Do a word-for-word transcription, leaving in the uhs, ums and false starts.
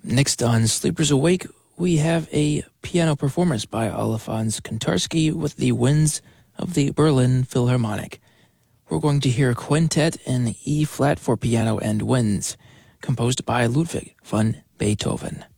Next on Sleepers Awake, we have a piano performance by Alphonse Kantarsky with the Winds of the Berlin Philharmonic. We're going to hear a quintet in E-flat for piano and winds, composed by Ludwig van Beethoven.